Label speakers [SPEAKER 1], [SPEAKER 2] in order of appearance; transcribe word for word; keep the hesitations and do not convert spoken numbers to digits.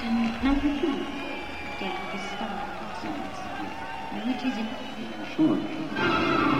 [SPEAKER 1] And number two, take the star songs, which is it?
[SPEAKER 2] Sure.